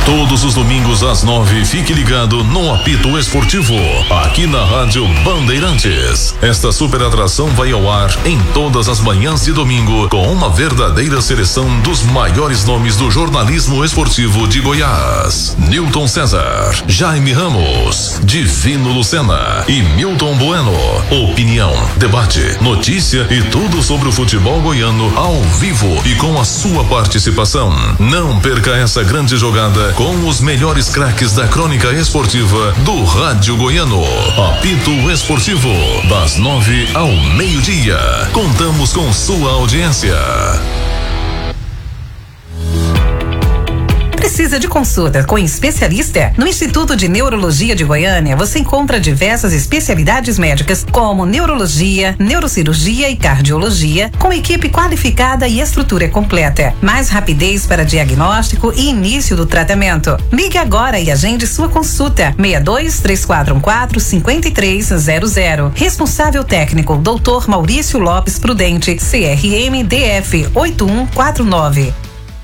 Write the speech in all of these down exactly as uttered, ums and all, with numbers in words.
Todos os domingos às nove, fique ligado no Apito Esportivo, aqui na Rádio Bandeirantes. Esta super atração vai ao ar em todas as manhãs de domingo, com uma verdadeira seleção dos maiores nomes do jornalismo esportivo de Goiás. Newton César, Jaime Ramos, Divino Lucena e Milton Bueno. Opinião, debate, notícia e tudo sobre o futebol goiano ao vivo e com a sua participação. Não perca essa grande jogada com os melhores craques da crônica esportiva do Rádio Goiano. Apito Esportivo, das nove ao meio-dia. Contamos com sua audiência. Precisa de consulta com especialista? No Instituto de Neurologia de Goiânia, você encontra diversas especialidades médicas, como neurologia, neurocirurgia e cardiologia, com equipe qualificada e estrutura completa. Mais rapidez para diagnóstico e início do tratamento. Ligue agora e agende sua consulta. seis dois, três quatro um quatro, cinco três zero zero. Responsável técnico, doutor Maurício Lopes Prudente, C R M D F oito um quatro nove.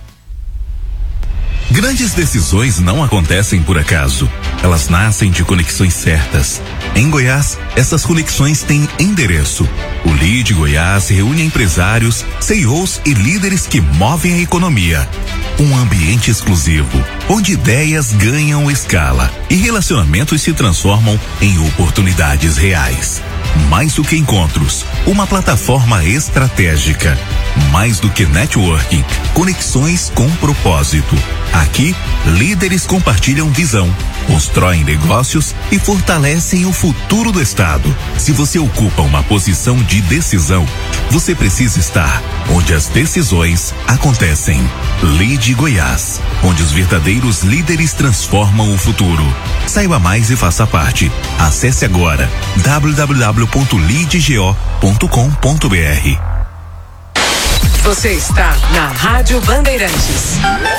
Grandes decisões não acontecem por acaso. Elas nascem de conexões certas. Em Goiás, essas conexões têm endereço. O Lead Goiás reúne empresários, C E Os e líderes que movem a economia. Um ambiente exclusivo, onde ideias ganham escala e relacionamentos se transformam em oportunidades reais. Mais do que encontros, uma plataforma estratégica. Mais do que networking, conexões com propósito. Aqui, líderes compartilham visão, constroem negócios e fortalecem o futuro do estado. Se você ocupa uma posição de decisão, você precisa estar onde as decisões acontecem. Lead Goiás, onde os verdadeiros líderes transformam o futuro. Saiba mais e faça parte. Acesse agora w w w ponto lead go ponto com ponto b r. Você está na Rádio Bandeirantes.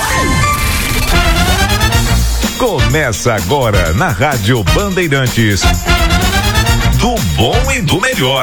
Começa agora na Rádio Bandeirantes. Do bom e do melhor.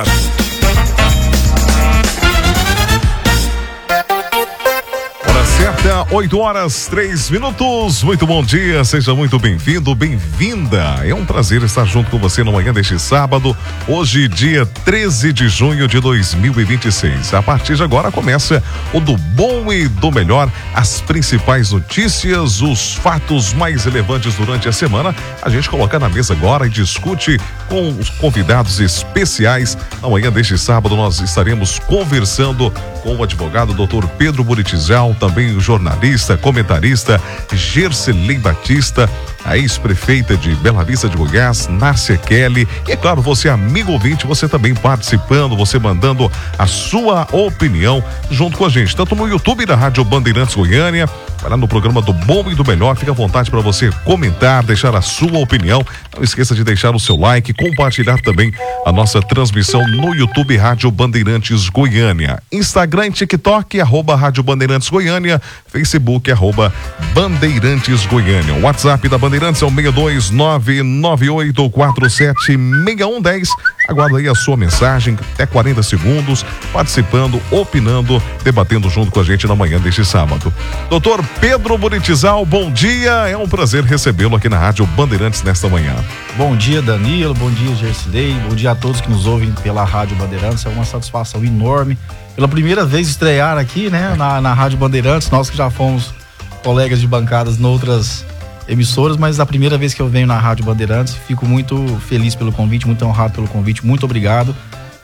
Certa, oito horas, três minutos. Muito bom dia, seja muito bem-vindo, bem-vinda. É um prazer estar junto com você na manhã deste sábado, hoje, dia treze de junho de dois mil e vinte e seis. A partir de agora começa o do bom e do melhor, as principais notícias, os fatos mais relevantes durante a semana. A gente coloca na mesa agora e discute com os convidados especiais. Na manhã deste sábado nós estaremos conversando com o advogado doutor Pedro Buritizal, também o jornalista, comentarista Gercelei Batista, a ex-prefeita de Bela Vista de Goiás, Nárcia Kelly, e é claro, você amigo ouvinte, você também participando, você mandando a sua opinião junto com a gente, tanto no YouTube da Rádio Bandeirantes Goiânia, vai lá no programa do Bom e do Melhor, fica à vontade para você comentar, deixar a sua opinião, não esqueça de deixar o seu like, compartilhar também a nossa transmissão no YouTube Rádio Bandeirantes Goiânia, Instagram e TikTok, arroba Rádio Bandeirantes Goiânia, Facebook, arroba Bandeirantes Goiânia, o WhatsApp da Bandeirantes é o seis dois nove nove oito quatro sete seis um um zero. Aguarda aí a sua mensagem, até quarenta segundos, participando, opinando, debatendo junto com a gente na manhã deste sábado. Doutor Pedro Buritizal, bom dia, é um prazer recebê-lo aqui na Rádio Bandeirantes nesta manhã. Bom dia, Danilo, bom dia, Gercelei, bom dia a todos que nos ouvem pela Rádio Bandeirantes, é uma satisfação enorme. Pela primeira vez estrear aqui, né, na, na Rádio Bandeirantes, nós que já fomos colegas de bancadas noutras emissoras, mas a primeira vez que eu venho na Rádio Bandeirantes, fico muito feliz pelo convite, muito honrado pelo convite, muito obrigado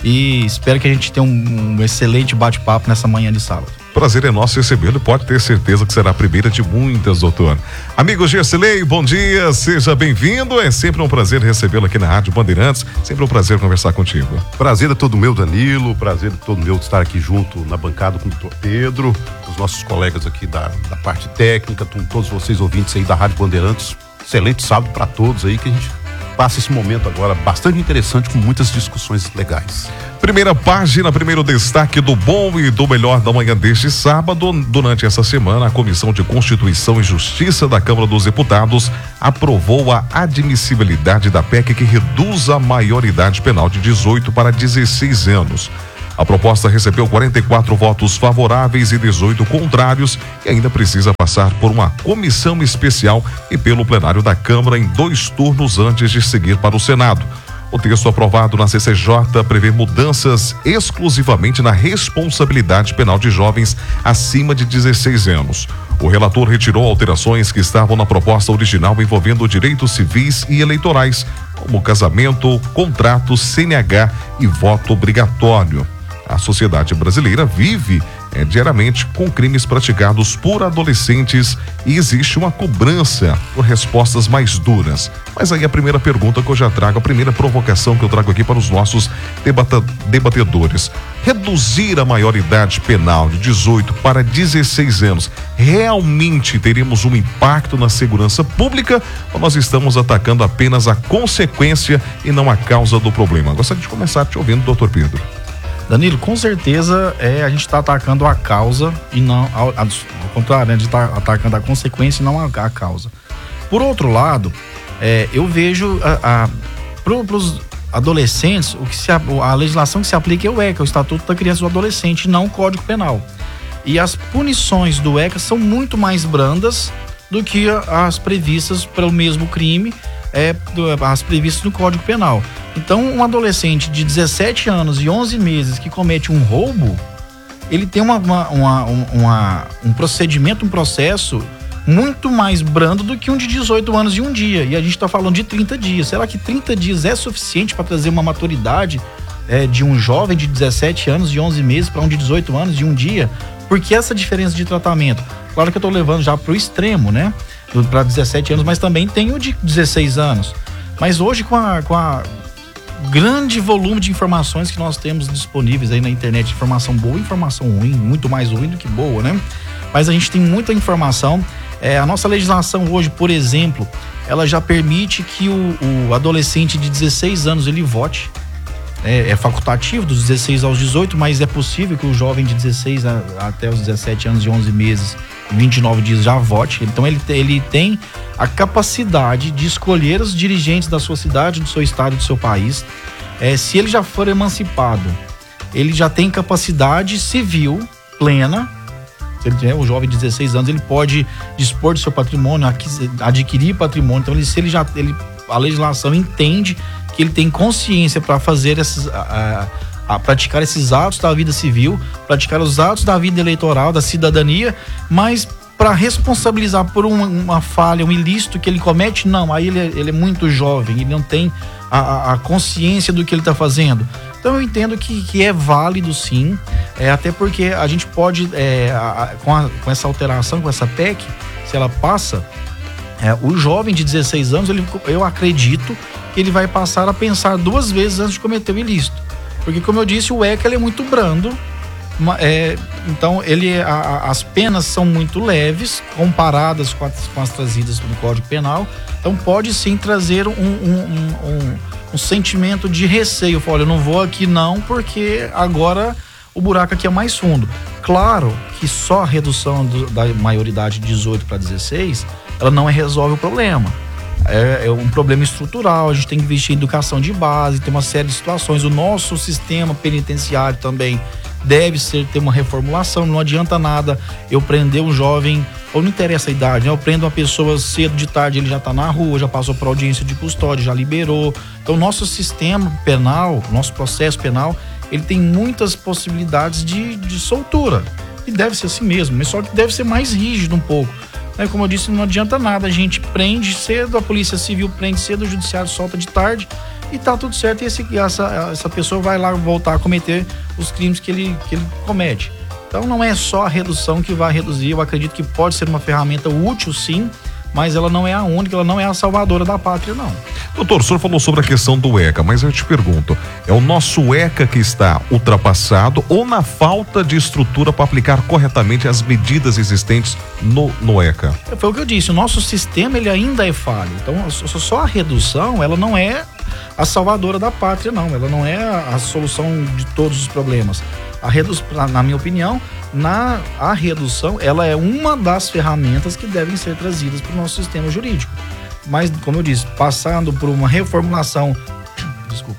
e espero que a gente tenha um, um excelente bate-papo nessa manhã de sábado. Prazer é nosso recebê-lo e pode ter certeza que será a primeira de muitas, doutor. Amigo Gercelei, bom dia, seja bem-vindo, é sempre um prazer recebê-lo aqui na Rádio Bandeirantes, sempre um prazer conversar contigo. Prazer é todo meu, Danilo, prazer é todo meu de estar aqui junto na bancada com o doutor Pedro, os nossos colegas aqui da, da parte técnica, com todos vocês ouvintes aí da Rádio Bandeirantes, excelente sábado para todos aí, que a gente passa esse momento agora bastante interessante com muitas discussões legais. Primeira página, primeiro destaque do bom e do melhor da manhã deste sábado. Durante essa semana, a Comissão de Constituição e Justiça da Câmara dos Deputados aprovou a admissibilidade da P E C que reduz a maioridade penal de dezoito para dezesseis anos. A proposta recebeu quarenta e quatro votos favoráveis e dezoito contrários e ainda precisa passar por uma comissão especial e pelo plenário da Câmara em dois turnos antes de seguir para o Senado. O texto aprovado na C C J prevê mudanças exclusivamente na responsabilidade penal de jovens acima de dezesseis anos. O relator retirou alterações que estavam na proposta original envolvendo direitos civis e eleitorais, como casamento, contrato, C N H e voto obrigatório. A sociedade brasileira vive é, diariamente com crimes praticados por adolescentes e existe uma cobrança por respostas mais duras. Mas aí a primeira pergunta que eu já trago, a primeira provocação que eu trago aqui para os nossos debata, debatedores. Reduzir a maioridade penal de dezoito para dezesseis anos, realmente teremos um impacto na segurança pública ou nós estamos atacando apenas a consequência e não a causa do problema? Gostaria de começar te ouvindo, doutor Pedro. Danilo, com certeza é, a gente está atacando a causa e não, ao, ao contrário, né, a gente está atacando a consequência e não a, a causa. Por outro lado, é, eu vejo a, a, para os adolescentes, o que se, a, a legislação que se aplica é o ECA, o Estatuto da Criança e do Adolescente, não o Código Penal. E as punições do ECA são muito mais brandas do que as previstas pelo mesmo crime, é, as previstas no Código Penal. Então, um adolescente de dezessete anos e onze meses que comete um roubo, ele tem uma, uma, uma, uma, um procedimento, um processo muito mais brando do que um de dezoito anos e um dia. E a gente está falando de trinta dias. Será que trinta dias é suficiente para trazer uma maturidade é, de um jovem de dezessete anos e onze meses para um de dezoito anos e um dia? Por que essa diferença de tratamento? Claro que eu estou levando já para o extremo, né? Para dezessete anos, mas também tem o de dezesseis anos. Mas hoje, com a, com a grande volume de informações que nós temos disponíveis aí na internet, informação boa e informação ruim, muito mais ruim do que boa, né? Mas a gente tem muita informação. É, a nossa legislação hoje, por exemplo, ela já permite que o, o adolescente de dezesseis anos ele vote. É, é facultativo dos dezesseis aos dezoito, mas é possível que o jovem de dezesseis a, até os dezessete anos e onze meses, vinte e nove dias já vote. Então ele, ele tem a capacidade de escolher os dirigentes da sua cidade, do seu estado, do seu país. É, se ele já for emancipado, ele já tem capacidade civil plena. Se ele tiver o jovem de dezesseis anos, ele pode dispor do seu patrimônio, adquirir patrimônio. Então ele, se ele já, ele, a legislação entende que ele tem consciência para fazer esses, a, a, a praticar esses atos da vida civil, praticar os atos da vida eleitoral, da cidadania, mas para responsabilizar por uma, uma falha, um ilícito que ele comete, não, aí ele, ele é muito jovem, ele não tem a, a consciência do que ele está fazendo. Então eu entendo que, que é válido sim, é, até porque a gente pode, é, a, a, com, a, com essa alteração, com essa P E C, se ela passa, é, o jovem de dezesseis anos, ele, eu acredito que ele vai passar a pensar duas vezes antes de cometer o ilícito. Porque, como eu disse, o ECA ele é muito brando, é, então ele, a, a, as penas são muito leves, comparadas com as, com as trazidas no Código Penal. Então pode sim trazer um, um, um, um, um sentimento de receio. Falo, olha, eu não vou aqui não, porque agora o buraco aqui é mais fundo. Claro que só a redução do, da maioridade de dezoito para dezesseis, ela não resolve o problema. É, é um problema estrutural, a gente tem que investir em educação de base, tem uma série de situações. O nosso sistema penitenciário também deve ser, ter uma reformulação. Não adianta nada eu prender um jovem, ou não interessa a idade, né? Eu prendo uma pessoa cedo, de tarde ele já está na rua, já passou por audiência de custódia, já liberou. Então nosso sistema penal, nosso processo penal, ele tem muitas possibilidades de, de soltura, e deve ser assim mesmo, mas só que deve ser mais rígido um pouco. Como eu disse, não adianta nada, a gente prende cedo, a polícia civil prende cedo, o judiciário solta de tarde e tá tudo certo, e esse, essa, essa pessoa vai lá voltar a cometer os crimes que ele, que ele comete. Então não é só a redução que vai reduzir, eu acredito que pode ser uma ferramenta útil sim, mas ela não é a única, ela não é a salvadora da pátria, não. Doutor, o senhor falou sobre a questão do ECA, mas eu te pergunto, é o nosso ECA que está ultrapassado ou na falta de estrutura para aplicar corretamente as medidas existentes no, no ECA? Foi o que eu disse, o nosso sistema ele ainda é falho, então só a redução, ela não é a salvadora da pátria, não, ela não é a solução de todos os problemas. A redução, na minha opinião, na, a redução, ela é uma das ferramentas que devem ser trazidas para o nosso sistema jurídico. Mas, como eu disse, passando por uma reformulação, desculpa,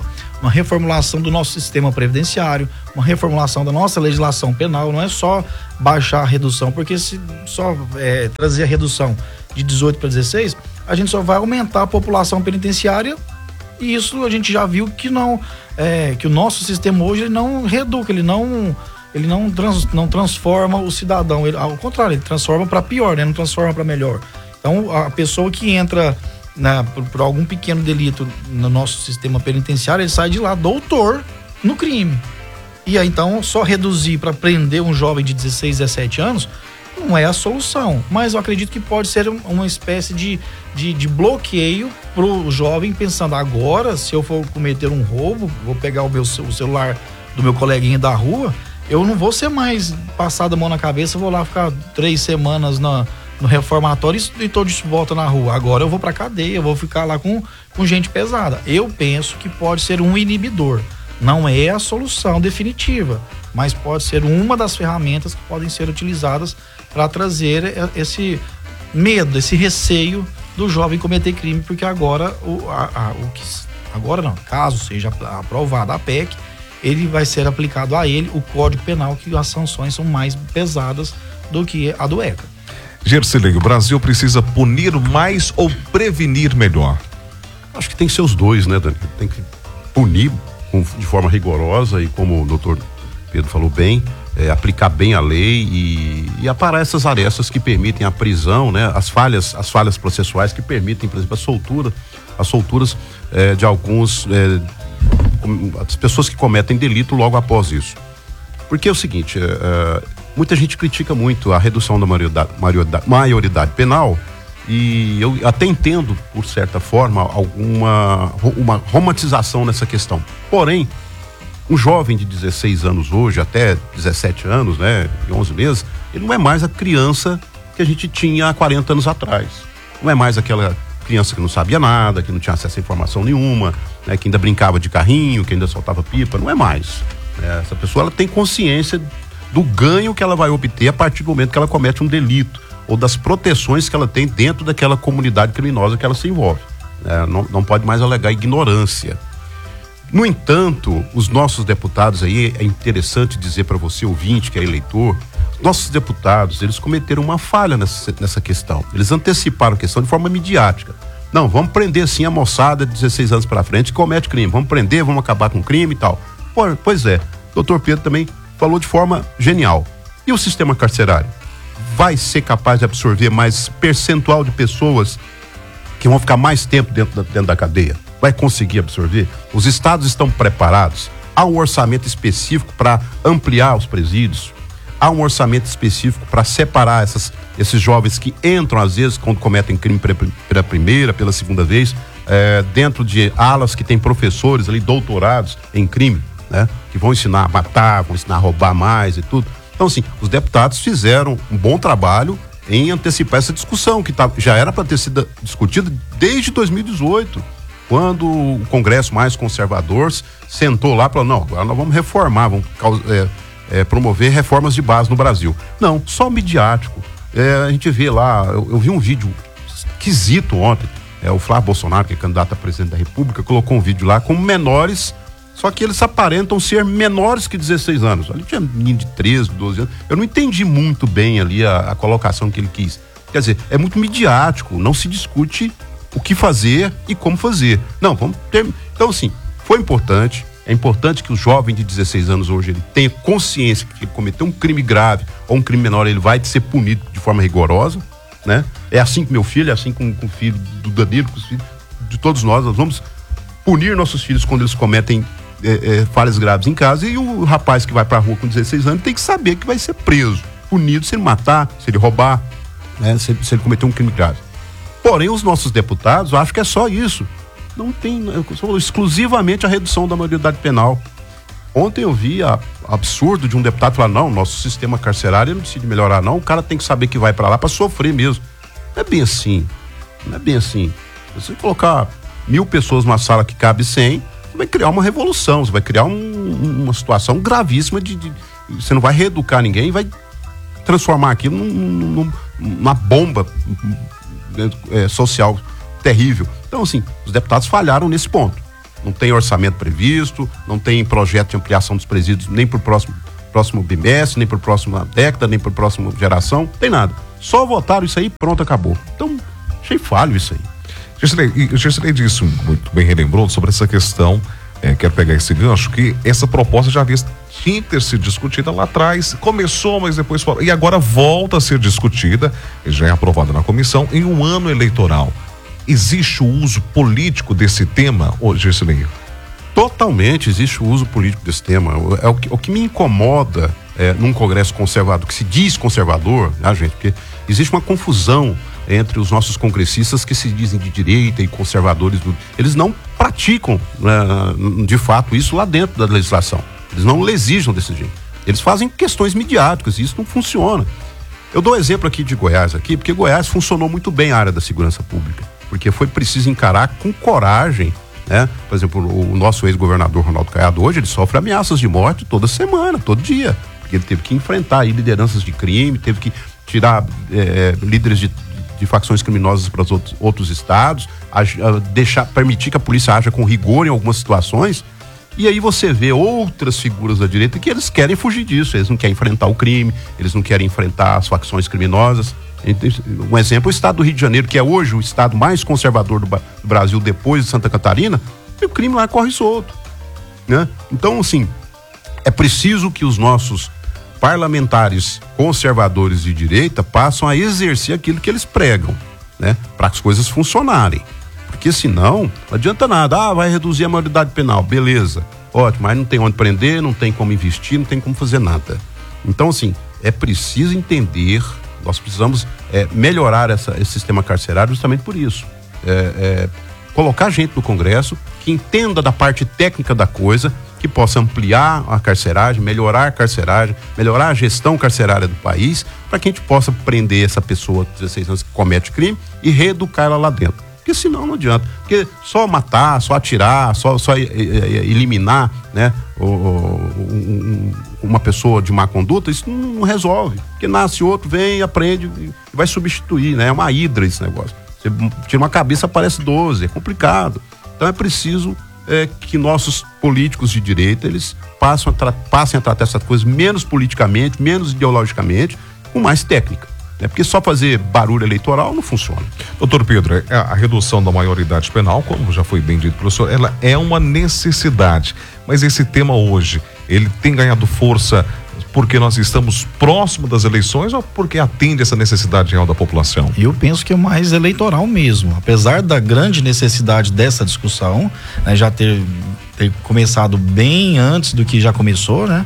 uma reformulação do nosso sistema previdenciário, uma reformulação da nossa legislação penal. Não é só baixar a redução, porque se só é, trazer a redução de dezoito para dezesseis, a gente só vai aumentar a população penitenciária, e isso a gente já viu que não, é, que o nosso sistema hoje ele não reduz, ele não, ele não, trans, não transforma o cidadão, ele, ao contrário, ele transforma para pior, né? Não transforma para melhor. Então, a pessoa que entra na, por, por algum pequeno delito no nosso sistema penitenciário, ele sai de lá doutor no crime. E aí, então, só reduzir para prender um jovem de dezesseis, dezessete anos não é a solução. Mas eu acredito que pode ser uma espécie de, de, de bloqueio pro jovem, pensando, agora, se eu for cometer um roubo, vou pegar o meu o celular do meu coleguinha da rua, eu não vou ser mais passado a mão na cabeça, vou lá ficar três semanas na no reformatório e tô de volta na rua. Agora eu vou pra cadeia, eu vou ficar lá com, com gente pesada. Eu penso que pode ser um inibidor. Não é a solução definitiva, mas pode ser uma das ferramentas que podem ser utilizadas para trazer esse medo, esse receio do jovem cometer crime, porque agora o, a, a, o que, agora não, caso seja aprovada a P E C, ele vai ser aplicado a ele o Código Penal, que as sanções são mais pesadas do que a do ECA. Gersilei, o Brasil precisa punir mais ou prevenir melhor? Acho que tem que ser os dois, né, Dani? Tem que punir com, de forma rigorosa e, como o doutor Pedro falou bem, é, aplicar bem a lei e, e aparar essas arestas que permitem a prisão, né? As falhas, as falhas processuais que permitem, por exemplo, a soltura, as solturas é, de alguns, é, as pessoas que cometem delito logo após isso. Porque é o seguinte, é, é, muita gente critica muito a redução da maioridade, maioridade, maioridade penal, e eu até entendo, por certa forma, alguma uma romantização nessa questão. Porém, um jovem de dezesseis anos hoje, até dezessete anos, né, e onze meses, ele não é mais a criança que a gente tinha há quarenta anos atrás. Não é mais aquela criança que não sabia nada, que não tinha acesso a informação nenhuma, né, que ainda brincava de carrinho, que ainda soltava pipa. Não é mais. Né? Essa pessoa, ela tem consciência do ganho que ela vai obter a partir do momento que ela comete um delito, ou das proteções que ela tem dentro daquela comunidade criminosa que ela se envolve. É, não, não pode mais alegar ignorância. No entanto, os nossos deputados aí, é interessante dizer para você, ouvinte, que é eleitor, nossos deputados, eles cometeram uma falha nessa, nessa questão. Eles anteciparam a questão de forma midiática. Não, vamos prender sim a moçada de dezesseis anos para frente que comete crime. Vamos prender, vamos acabar com o crime e tal. Pô, pois é, o doutor Pedro também falou de forma genial. E o sistema carcerário? Vai ser capaz de absorver mais percentual de pessoas que vão ficar mais tempo dentro da, dentro da cadeia? Vai conseguir absorver? Os estados estão preparados? Há um orçamento específico para ampliar os presídios? Há um orçamento específico para separar essas, esses jovens que entram, às vezes, quando cometem crime pela primeira, pela segunda vez, é, dentro de alas que tem professores ali, doutorados em crime, né? Que vão ensinar a matar, vão ensinar a roubar mais e tudo. Então, assim, os deputados fizeram um bom trabalho em antecipar essa discussão, que tá, já era para ter sido discutida desde dois mil e dezoito, quando o Congresso mais conservador sentou lá e falou, não, agora nós vamos reformar, vamos é, é, promover reformas de base no Brasil. Não, só midiático. É, a gente vê lá, eu, eu vi um vídeo esquisito ontem, é, o Flávio Bolsonaro, que é candidato a presidente da República, colocou um vídeo lá com menores, só que eles aparentam ser menores que dezesseis anos. Ali tinha menino de treze, doze anos. Eu não entendi muito bem ali a, a colocação que ele quis. Quer dizer, é muito midiático, não se discute o que fazer e como fazer. Não, vamos ter... Então, assim, foi importante. É importante que o jovem de dezesseis anos hoje ele tenha consciência que ele cometeu um crime grave ou um crime menor, ele vai ser punido de forma rigorosa, né? É assim com meu filho, é assim com, com o filho do Danilo, com os filhos de todos nós. Nós vamos punir nossos filhos quando eles cometem é, é, falhas graves em casa, e o rapaz que vai pra rua com dezesseis anos tem que saber que vai ser preso, punido se ele matar, se ele roubar, né? se, se ele cometer um crime grave. Porém, os nossos deputados, eu acho que é só isso. Não tem, eu falo, exclusivamente a redução da maioridade penal. Ontem eu vi a, absurdo de um deputado falar, não, nosso sistema carcerário não decide melhorar, não, o cara tem que saber que vai pra lá pra sofrer mesmo. Não é bem assim, não é bem assim. Se você colocar mil pessoas numa sala que cabe cem, você vai criar uma revolução, você vai criar um, uma situação gravíssima de, de, você não vai reeducar ninguém, vai transformar aquilo num, num, numa bomba é, social terrível. Então, assim, os deputados falharam nesse ponto. não tem orçamento previsto, não tem projeto de ampliação dos presídios nem para o próximo, próximo bimestre, nem para a próxima década, nem para a próxima geração, não tem nada. Só votaram isso aí, pronto, acabou. Então, achei falho isso aí. Gersilei, o Gersilei disse, muito bem relembrou, sobre essa questão, é, quero pegar esse gancho, que essa proposta já havia, tinha que ter sido discutida lá atrás, começou, mas depois, e agora volta a ser discutida, já é aprovada na comissão, em um ano eleitoral. Existe o uso político desse tema, ô Gersilei? Totalmente existe o uso político desse tema. É o que, o que me incomoda é, num Congresso conservador, que se diz conservador, né, gente? Porque existe uma confusão entre os nossos congressistas que se dizem de direita e conservadores. Do, eles não praticam, né, de fato, isso lá dentro da legislação. Eles não legislam desse jeito. Eles fazem questões midiáticas e isso não funciona. Eu dou exemplo aqui de Goiás, aqui, porque Goiás funcionou muito bem a área da segurança pública, porque foi preciso encarar com coragem, né? Por exemplo, o nosso ex-governador Ronaldo Caiado hoje, ele sofre ameaças de morte toda semana, todo dia, porque ele teve que enfrentar aí lideranças de crime, teve que tirar é, líderes de, de facções criminosas para os outros, outros estados, a, a deixar, permitir que a polícia haja com rigor em algumas situações. E aí você vê outras figuras da direita que eles querem fugir disso, eles não querem enfrentar o crime, eles não querem enfrentar as facções criminosas. Um exemplo, o estado do Rio de Janeiro, que é hoje o estado mais conservador do, do Brasil depois de Santa Catarina, e o crime lá corre solto, né? Então, assim, é preciso que os nossos parlamentares conservadores de direita passem a exercer aquilo que eles pregam, né? Para as coisas funcionarem. Porque senão, não adianta nada. Ah, vai reduzir a maioridade penal, beleza, ótimo, mas não tem onde prender, não tem como investir, não tem como fazer nada. Então, assim, é preciso entender, nós precisamos é, melhorar essa, esse sistema carcerário justamente por isso. É, é, colocar gente no Congresso que entenda da parte técnica da coisa, que possa ampliar a carceragem, melhorar a carceragem, melhorar a gestão carcerária do país, para que a gente possa prender essa pessoa de dezesseis anos que comete crime e reeducar ela lá dentro. Porque senão não adianta. Porque só matar, só atirar, só, só eliminar, né, o, o, uma pessoa de má conduta, isso não resolve. Porque nasce outro, vem, aprende e vai substituir, né? É uma hidra esse negócio. Você tira uma cabeça, aparece doze, é complicado. Então é preciso é, que nossos políticos de direita, eles passem a, tra- passem a tratar essas coisas menos politicamente, menos ideologicamente, com mais técnica. É porque só fazer barulho eleitoral não funciona. Doutor Pedro, a redução da maioridade penal, como já foi bem dito pelo senhor, ela é uma necessidade. Mas esse tema hoje, ele tem ganhado força porque nós estamos próximo das eleições ou porque atende essa necessidade real da população? Eu penso que é mais eleitoral mesmo. Apesar da grande necessidade dessa discussão, né, já ter, ter começado bem antes do que já começou, né?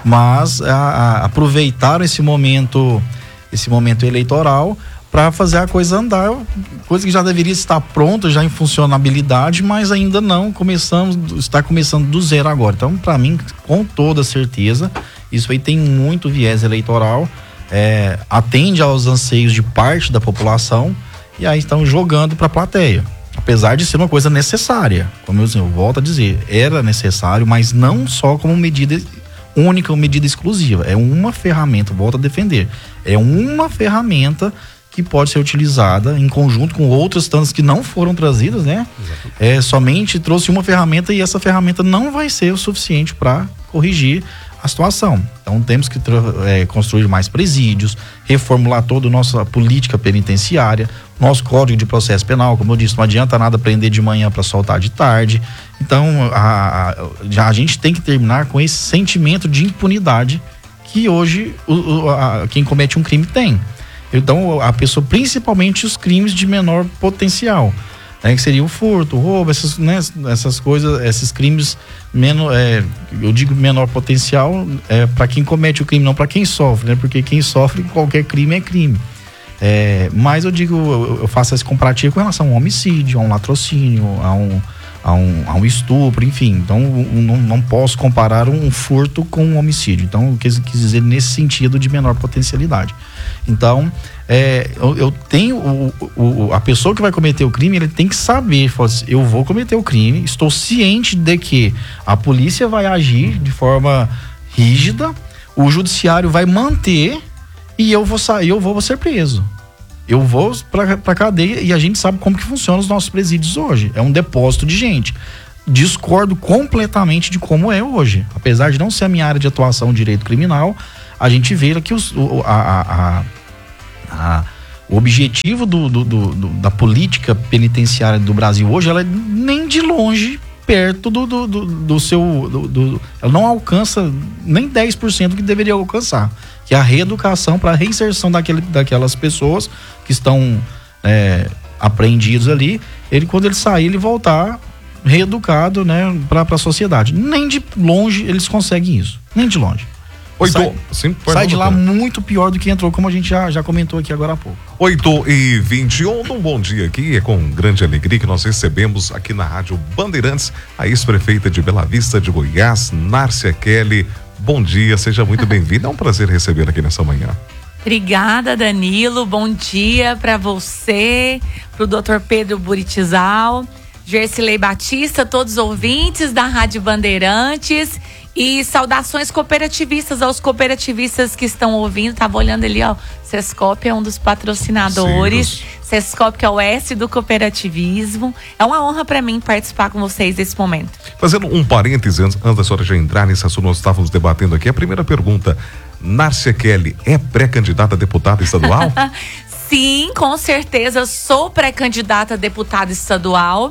Mas a, a, aproveitaram esse momento... esse momento eleitoral para fazer a coisa andar, coisa que já deveria estar pronta, já em funcionabilidade, mas ainda não começamos, está começando do zero agora. Então, para mim, com toda certeza, isso aí tem muito viés eleitoral, é, atende aos anseios de parte da população e aí estão jogando para a plateia. Apesar de ser uma coisa necessária, como eu, eu volto a dizer, era necessário, mas não só como medida única, medida exclusiva, é uma ferramenta, volto a defender, é uma ferramenta que pode ser utilizada em conjunto com outras tantas que não foram trazidas, né? É, somente trouxe uma ferramenta e essa ferramenta não vai ser o suficiente para corrigir a situação. Então temos que é, construir mais presídios, reformular toda a nossa política penitenciária, nosso código de processo penal, como eu disse, não adianta nada prender de manhã para soltar de tarde. Então a, a, já a gente tem que terminar com esse sentimento de impunidade que hoje o, o, a, quem comete um crime tem. Então a pessoa, principalmente os crimes de menor potencial, né, que seria o furto, o roubo, essas, né, essas coisas, esses crimes menor, é, eu digo menor potencial é, para quem comete o crime, não para quem sofre, né? Porque quem sofre qualquer crime é crime. É, mas eu digo, eu faço esse comparativo com relação a um homicídio, a um latrocínio, a um, a um, a um estupro, enfim. Então não, não posso comparar um furto com um homicídio. Então eu quis, quis dizer nesse sentido de menor potencialidade. Então é, eu, eu tenho o, o, a pessoa que vai cometer o crime, ele tem que saber, assim, eu vou cometer o crime, estou ciente de que a polícia vai agir de forma rígida, o judiciário vai manter e eu vou sair, eu vou ser preso. Eu vou pra, pra cadeia e a gente sabe como que funciona os nossos presídios hoje. É um depósito de gente. discordo completamente de como é hoje. Apesar de não ser a minha área de atuação direito criminal, a gente vê que os, o, a, a, a, a, o objetivo do, do, do, do, da política penitenciária do Brasil hoje, ela é nem de longe perto do, do, do, do seu... Do, do, ela não alcança nem dez por cento que deveria alcançar, que é a reeducação para a reinserção daquele, daquelas pessoas que estão é, apreendidos ali, ele, quando ele sair, ele voltar reeducado, né, para a sociedade. Nem de longe eles conseguem isso, nem de longe. Oito, sai, sim, sai de lá muito pior do que entrou, como a gente já, já comentou aqui agora há pouco. oito e vinte e um, um bom dia aqui. É com grande alegria que nós recebemos aqui na Rádio Bandeirantes a ex-prefeita de Bela Vista de Goiás, Nárcia Kelly. Bom dia, seja muito bem-vinda. É um prazer recebê-la aqui nessa manhã. Obrigada, Danilo. Bom dia para você, para o doutor Pedro Buritizal, Gersilei Batista, todos os ouvintes da Rádio Bandeirantes. E saudações cooperativistas aos cooperativistas que estão ouvindo. Tava olhando ali, ó. Sescop é um dos patrocinadores. Sim, dos... Sescop, que é o S do cooperativismo. É uma honra para mim participar com vocês desse momento. Fazendo um parênteses, antes, antes da senhora já entrar nesse assunto, nós estávamos debatendo aqui. A primeira pergunta: Nárcia Kelly é pré-candidata a deputada estadual? Sim, com certeza. Sou pré-candidata a deputada estadual.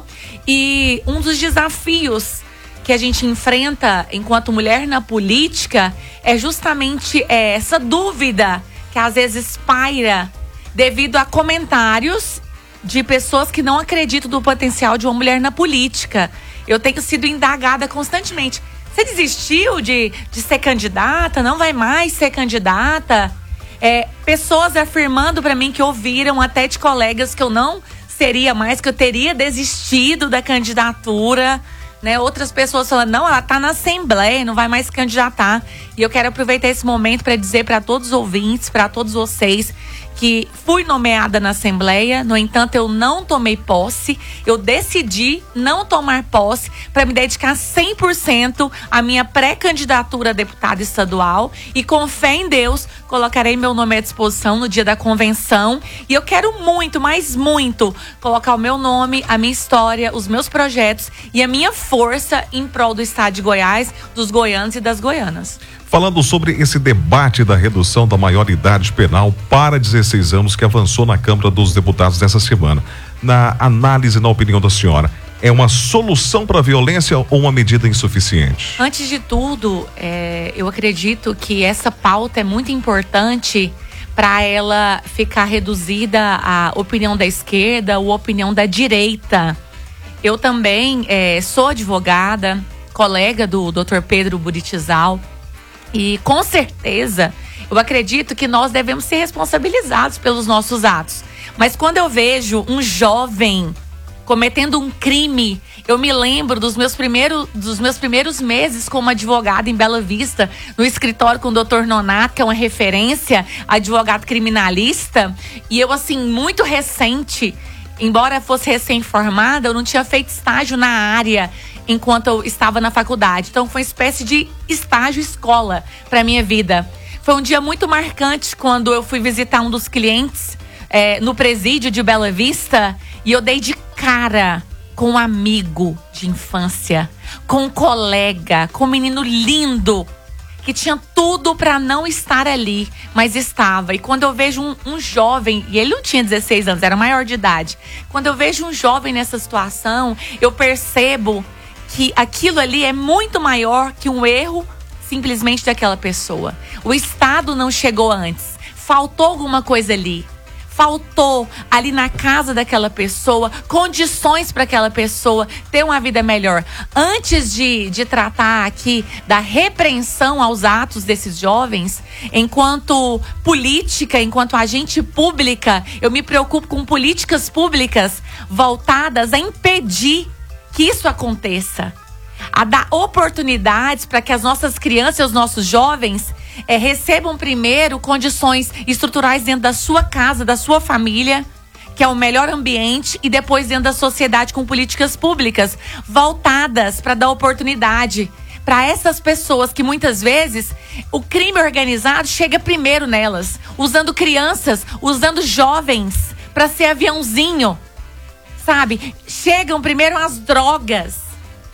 E um dos desafios que a gente enfrenta enquanto mulher na política é justamente é, essa dúvida que às vezes paira devido a comentários de pessoas que não acreditam no potencial de uma mulher na política. Eu tenho sido indagada constantemente. Você desistiu de, de ser candidata? Não vai mais ser candidata? É, pessoas afirmando para mim que ouviram até de colegas que eu não seria mais, que eu teria desistido da candidatura. Né? Outras pessoas falando, não, ela tá na Assembleia, não vai mais se candidatar. E eu quero aproveitar esse momento para dizer para todos os ouvintes, para todos vocês, que fui nomeada na Assembleia, no entanto eu não tomei posse, eu decidi não tomar posse para me dedicar cem por cento à minha pré-candidatura a deputada estadual e com fé em Deus colocarei meu nome à disposição no dia da convenção e eu quero muito, mas muito, colocar o meu nome, a minha história, os meus projetos e a minha força em prol do estado de Goiás, dos goianos e das goianas. Falando sobre esse debate da redução da maioridade penal para dezesseis anos que avançou na Câmara dos Deputados dessa semana. Na análise, na opinião da senhora, é uma solução para a violência ou uma medida insuficiente? Antes de tudo, é, eu acredito que essa pauta é muito importante para ela ficar reduzida à opinião da esquerda ou opinião da direita. Eu também é, sou advogada, colega do doutor Pedro Buritizal. E com certeza, eu acredito que nós devemos ser responsabilizados pelos nossos atos. Mas quando eu vejo um jovem cometendo um crime, eu me lembro dos meus primeiros, dos meus primeiros meses como advogada em Bela Vista, no escritório com o doutor Nonato, que é uma referência, advogado criminalista. E eu, assim, muito recente, embora fosse recém-formada, eu não tinha feito estágio na área enquanto eu estava na faculdade. Então foi uma espécie de estágio escola para minha vida. Foi um dia muito marcante quando eu fui visitar um dos clientes é, no presídio de Bela Vista e eu dei de cara com um amigo de infância, com um colega, com um menino lindo que tinha tudo para não estar ali, mas estava. E quando eu vejo um, um jovem, e ele não tinha dezesseis anos, era maior de idade. Quando eu vejo um jovem nessa situação, eu percebo que aquilo ali é muito maior que um erro simplesmente daquela pessoa. O Estado não chegou antes. Faltou alguma coisa ali. Faltou ali na casa daquela pessoa condições para aquela pessoa ter uma vida melhor. Antes de, de tratar aqui da repreensão aos atos desses jovens, enquanto política, enquanto agente pública, eu me preocupo com políticas públicas voltadas a impedir que isso aconteça, a dar oportunidades para que as nossas crianças e os nossos jovens é, recebam primeiro condições estruturais dentro da sua casa, da sua família, que é o melhor ambiente, e depois dentro da sociedade com políticas públicas voltadas para dar oportunidade para essas pessoas que muitas vezes o crime organizado chega primeiro nelas, usando crianças, usando jovens para ser aviãozinho. Sabe, chegam primeiro as drogas,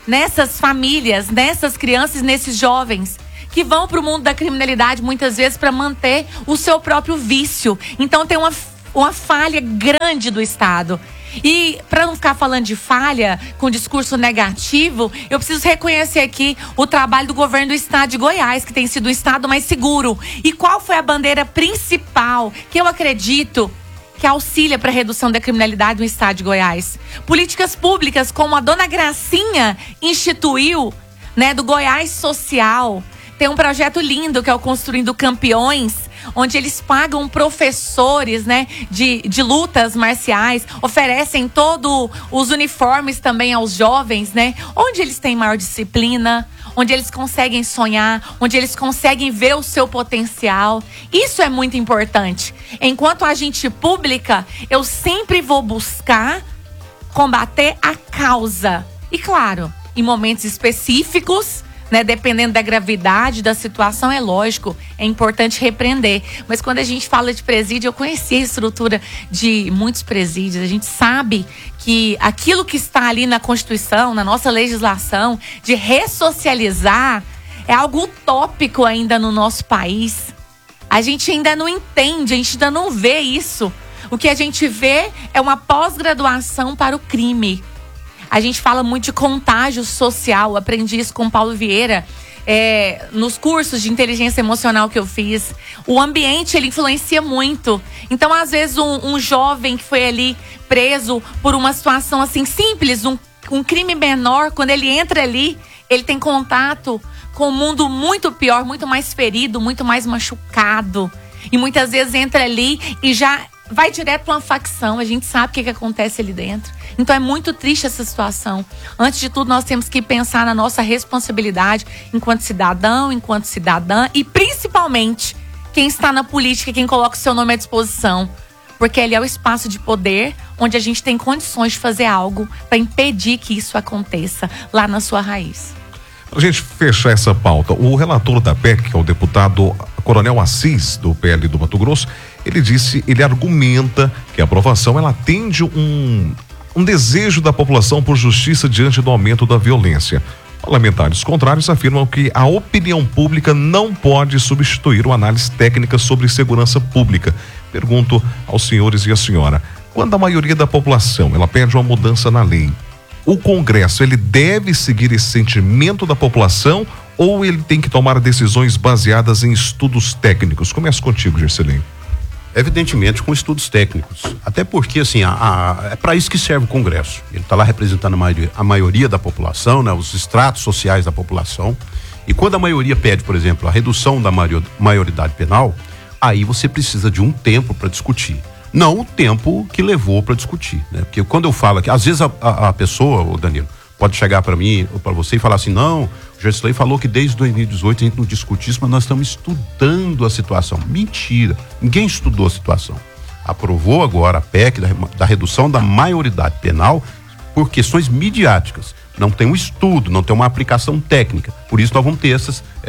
nessas famílias, nessas crianças, nesses jovens que vão para o mundo da criminalidade muitas vezes para manter o seu próprio vício. Então tem uma, uma falha grande do Estado. E para não ficar falando de falha com discurso negativo, eu preciso reconhecer aqui o trabalho do governo do estado de Goiás, que tem sido o estado mais seguro. E qual foi a bandeira principal que eu acredito que auxilia para a redução da criminalidade no estado de Goiás? Políticas públicas como a dona Gracinha instituiu, né, do Goiás Social. Tem um projeto lindo que é o Construindo Campeões, onde eles pagam professores, né, de, de lutas marciais, oferecem todos os uniformes também aos jovens, né, onde eles têm maior disciplina, onde eles conseguem sonhar, onde eles conseguem ver o seu potencial. Isso é muito importante. Enquanto agente pública, eu sempre vou buscar combater a causa. E claro, em momentos específicos, né, dependendo da gravidade da situação, é lógico, é importante repreender. Mas quando a gente fala de presídio, eu conheci a estrutura de muitos presídios. A gente sabe que aquilo que está ali na Constituição, na nossa legislação, de ressocializar, é algo utópico ainda no nosso país. A gente ainda não entende, a gente ainda não vê isso. O que a gente vê é uma pós-graduação para o crime. A gente fala muito de contágio social. Eu aprendi isso com o Paulo Vieira é, nos cursos de inteligência emocional que eu fiz. O ambiente, ele influencia muito. Então, às vezes, um, um jovem que foi ali preso por uma situação assim simples, um, um crime menor, quando ele entra ali, ele tem contato com um mundo muito pior, muito mais ferido, muito mais machucado. E muitas vezes entra ali e já vai direto para uma facção. A gente sabe o que, que acontece ali dentro. Então é muito triste essa situação. Antes de tudo, nós temos que pensar na nossa responsabilidade enquanto cidadão, enquanto cidadã e principalmente quem está na política, quem coloca o seu nome à disposição. Porque ele é o espaço de poder onde a gente tem condições de fazer algo para impedir que isso aconteça lá na sua raiz. Para a gente fechar essa pauta, o relator da P E C, que é o deputado Coronel Assis, do P L do Mato Grosso, ele disse, ele argumenta que a aprovação ela atende um, um desejo da população por justiça diante do aumento da violência. Parlamentares contrários afirmam que a opinião pública não pode substituir uma análise técnica sobre segurança pública. Pergunto aos senhores e à senhora, quando a maioria da população ela pede uma mudança na lei, o Congresso ele deve seguir esse sentimento da população ou ele tem que tomar decisões baseadas em estudos técnicos? Começo contigo, Gersilene. Evidentemente com estudos técnicos, até porque assim, a, a, é para isso que serve o Congresso. Ele está lá representando a maioria, a maioria da população, né, os estratos sociais da população, e quando a maioria pede, por exemplo, a redução da maior, maioridade penal, aí você precisa de um tempo para discutir, não o tempo que levou para discutir, né? Porque quando eu falo que às vezes a, a, a pessoa, o Danilo, pode chegar para mim ou para você e falar assim, não, o Gersilene falou que desde dois mil e dezoito a gente não discute isso, mas nós estamos estudando a situação. Mentira, ninguém estudou a situação. Aprovou agora a P E C da, da redução da maioridade penal por questões midiáticas. Não tem um estudo, não tem uma aplicação técnica. Por isso nós vamos ter essas, é,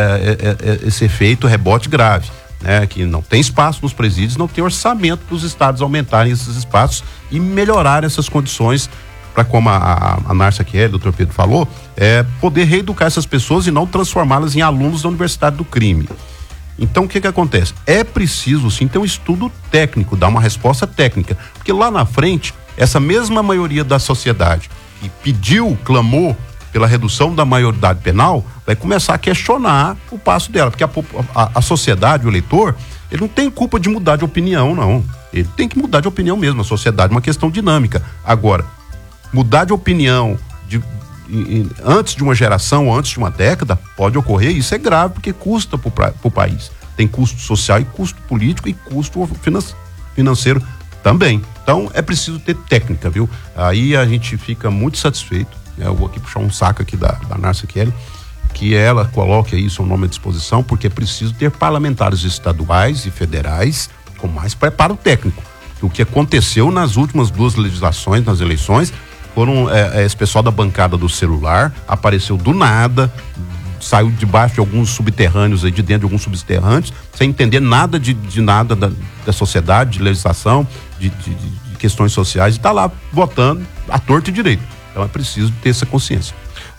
é, é, é, esse efeito rebote grave, né? Que não tem espaço nos presídios, não tem orçamento para os estados aumentarem esses espaços e melhorar essas condições para, como a, a, a Nárcia Kelly, o doutor Pedro falou, é poder reeducar essas pessoas e não transformá-las em alunos da Universidade do Crime. Então, o que que acontece? É preciso, sim, ter um estudo técnico, dar uma resposta técnica, porque lá na frente, essa mesma maioria da sociedade que pediu, clamou pela redução da maioridade penal, vai começar a questionar o passo dela, porque a, a, a sociedade, o eleitor, ele não tem culpa de mudar de opinião, não. Ele tem que mudar de opinião mesmo, a sociedade é uma questão dinâmica. Agora, mudar de opinião de, de, antes de uma geração, antes de uma década, pode ocorrer, isso é grave, porque custa para o país. Tem custo social e custo político e custo financeiro também. Então, é preciso ter técnica, viu? Aí a gente fica muito satisfeito, né? Eu vou aqui puxar um saco aqui da, da Nárcia Kelly, que ela coloque aí seu nome à disposição, porque é preciso ter parlamentares estaduais e federais com mais preparo técnico. O que aconteceu nas últimas duas legislações, nas eleições, foram é, esse pessoal da bancada do celular, apareceu do nada, saiu debaixo de alguns subterrâneos aí, de dentro de alguns subterrâneos, sem entender nada de, de nada da, da sociedade, de legislação, de, de, de questões sociais, e está lá votando à torta e direito. Então é preciso ter essa consciência.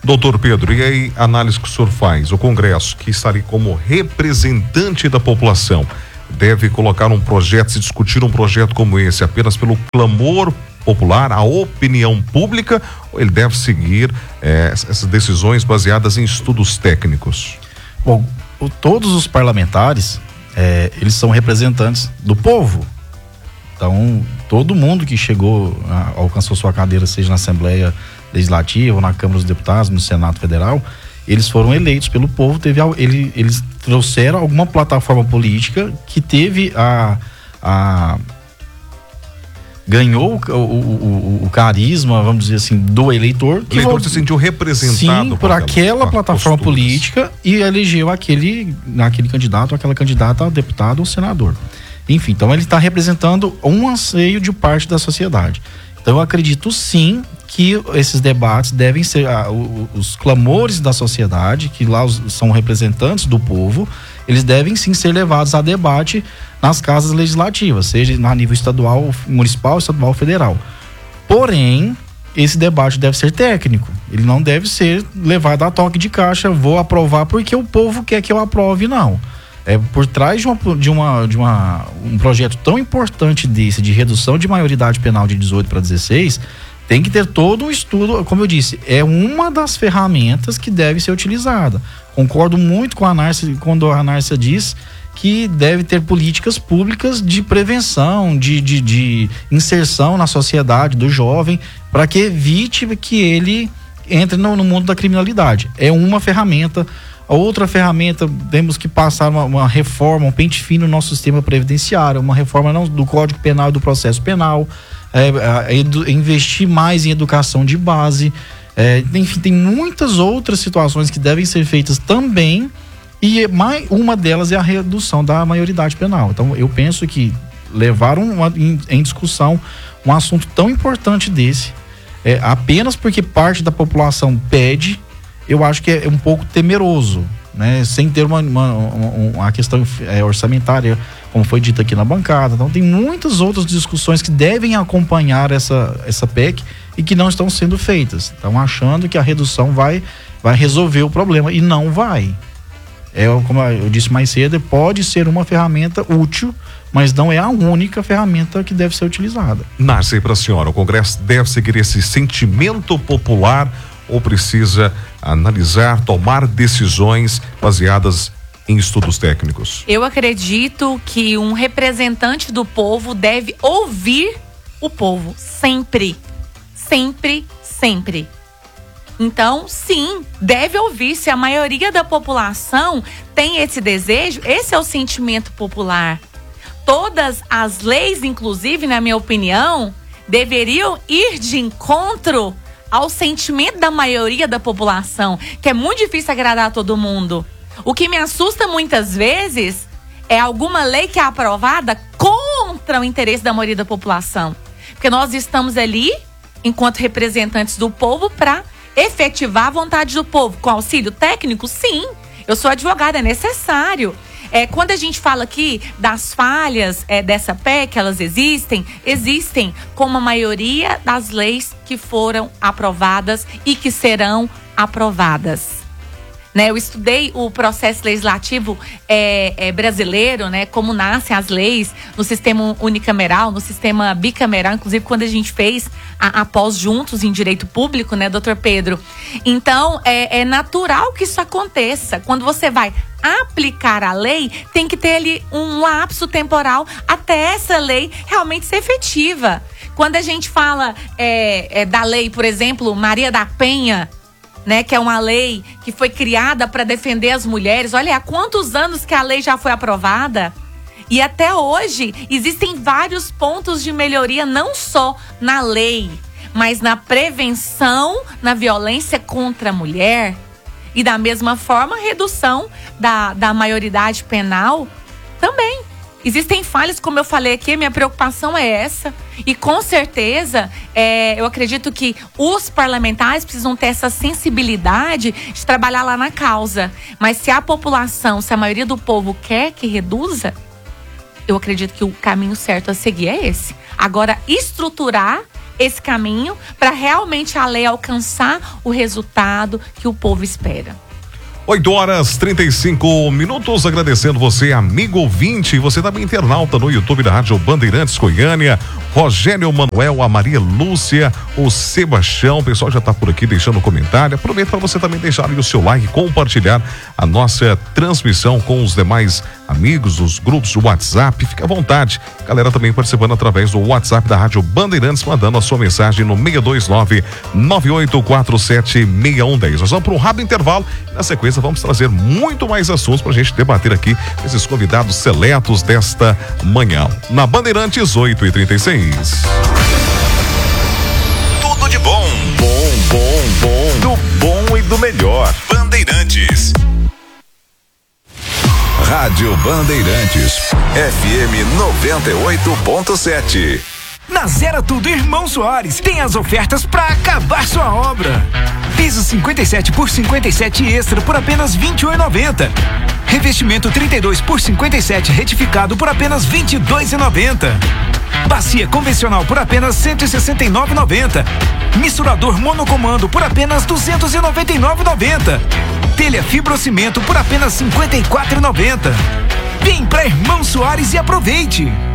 Doutor Pedro, e aí a análise que o senhor faz, o Congresso, que está ali como representante da população, deve colocar um projeto, se discutir um projeto como esse apenas pelo clamor popular, a opinião pública, ou ele deve seguir eh, essas decisões baseadas em estudos técnicos? Bom, o, todos os parlamentares, eh, eles são representantes do povo. Então, todo mundo que chegou, a, alcançou sua cadeira, seja na Assembleia Legislativa, ou na Câmara dos Deputados, no Senado Federal, eles foram eleitos pelo povo, teve, ele, eles trouxeram alguma plataforma política que teve a... a ganhou o, o, o, o carisma, vamos dizer assim, do eleitor. O eleitor se sentiu representado. Sim, por aquela plataforma política e elegeu aquele, aquele candidato, aquela candidata a deputado ou senador. Enfim, então ele está representando um anseio de parte da sociedade. Então eu acredito sim que esses debates devem ser ah, os, os clamores da sociedade, que lá os, são representantes do povo, eles devem sim ser levados a debate nas casas legislativas, seja a nível estadual, municipal, estadual, federal. Porém, esse debate deve ser técnico, ele não deve ser levado a toque de caixa, vou aprovar porque o povo quer que eu aprove, não. É, por trás de, uma, de, uma, de uma, um projeto tão importante desse, de redução de maioridade penal de dezoito para dezesseis, tem que ter todo um estudo, como eu disse, é uma das ferramentas que deve ser utilizada. Concordo muito com a Nárcia, quando a Nárcia diz que deve ter políticas públicas de prevenção, de, de, de inserção na sociedade do jovem, para que evite que ele entre no, no mundo da criminalidade. É uma ferramenta. A outra ferramenta, temos que passar uma, uma reforma, um pente fino no nosso sistema previdenciário, uma reforma não, do Código Penal e do processo penal, é, é, edu, investir mais em educação de base, é, enfim, tem muitas outras situações que devem ser feitas também, e mais, uma delas é a redução da maioridade penal. Então eu penso que levar uma, em, em discussão um assunto tão importante desse, é, apenas porque parte da população pede, eu acho que é um pouco temeroso, né? Sem ter uma, uma, uma, uma questão é, orçamentária, como foi dito aqui na bancada. Então tem muitas outras discussões que devem acompanhar essa, essa P E C e que não estão sendo feitas. Estão achando que a redução vai, vai resolver o problema, e não vai. É, como eu disse mais cedo, pode ser uma ferramenta útil, mas não é a única ferramenta que deve ser utilizada. Nárcia, para a senhora, o Congresso deve seguir esse sentimento popular ou precisa analisar, tomar decisões baseadas em estudos técnicos? Eu acredito que um representante do povo deve ouvir o povo, sempre, sempre, sempre. Então, sim, deve ouvir. Se a maioria da população tem esse desejo, esse é o sentimento popular. Todas as leis, inclusive, na minha opinião, deveriam ir de encontro ao sentimento da maioria da população, que é muito difícil agradar a todo mundo. O que me assusta muitas vezes é alguma lei que é aprovada contra o interesse da maioria da população. Porque nós estamos ali, enquanto representantes do povo, para efetivar a vontade do povo. Com auxílio técnico, sim. Eu sou advogada, é necessário. É, quando a gente fala aqui das falhas é, dessa P E C, elas existem, existem como a maioria das leis que foram aprovadas e que serão aprovadas. Né, eu estudei o processo legislativo é, é, brasileiro, né, como nascem as leis no sistema unicameral, no sistema bicameral, inclusive quando a gente fez a, a pós juntos em direito público, né, doutor Pedro? Então, é, é natural que isso aconteça. Quando você vai aplicar a lei, tem que ter ali um lapso temporal até essa lei realmente ser efetiva. Quando a gente fala é, é, da lei, por exemplo, Maria da Penha, né, que é uma lei que foi criada para defender as mulheres. Olha, há quantos anos que a lei já foi aprovada? E até hoje existem vários pontos de melhoria, não só na lei, mas na prevenção, na violência contra a mulher. E da mesma forma, a redução da, da maioridade penal também. Existem falhas, como eu falei aqui, minha preocupação é essa. E com certeza, é, eu acredito que os parlamentares precisam ter essa sensibilidade de trabalhar lá na causa. Mas se a população, se a maioria do povo quer que reduza, eu acredito que o caminho certo a seguir é esse. Agora, estruturar esse caminho para realmente a lei alcançar o resultado que o povo espera. oito horas trinta e cinco minutos, agradecendo você, amigo ouvinte, você também internauta no YouTube da Rádio Bandeirantes Goiânia, Rogério Manuel, a Maria Lúcia, o Sebastião, o pessoal já está por aqui deixando comentário. Aproveita para você também deixar aí o seu like, compartilhar a nossa transmissão com os demais amigos, os grupos do WhatsApp, fica à vontade. Galera também participando através do WhatsApp da Rádio Bandeirantes, mandando a sua mensagem no seis dois nove, nove oito quatro sete, seis um um zero. Nós vamos para um rápido intervalo e na sequência vamos trazer muito mais assuntos para a gente debater aqui esses convidados seletos desta manhã. Na Bandeirantes oito e trinta e seis. Tudo de bom, bom, bom, bom, do bom e do melhor. Bandeirantes. Rádio Bandeirantes, F M noventa e oito ponto sete. Na Zero Tudo Irmão Soares tem as ofertas para acabar sua obra. Piso cinquenta e sete por cinquenta e sete extra por apenas vinte e um reais e noventa centavos. Revestimento trinta e dois por cinquenta e sete retificado por apenas vinte e dois reais e noventa centavos. Bacia convencional por apenas cento e sessenta e nove reais e noventa centavos. Misturador monocomando por apenas duzentos e noventa e nove reais e noventa centavos. Telha fibrocimento por apenas cinquenta e quatro reais e noventa centavos. Vem pra Irmão Soares e aproveite!